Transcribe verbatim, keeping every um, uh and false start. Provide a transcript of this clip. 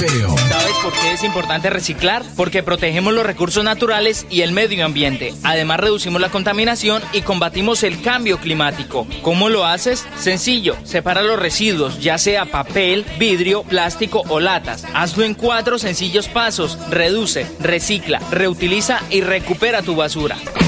Mateo. ¿Sabes por qué es importante reciclar? Porque protegemos los recursos naturales y el medio ambiente. Además, reducimos la contaminación y combatimos el cambio climático. ¿Cómo lo haces? Sencillo, separa los residuos, ya sea papel, vidrio, plástico o latas. Hazlo en cuatro sencillos pasos. Reduce, recicla, reutiliza y recupera tu basura.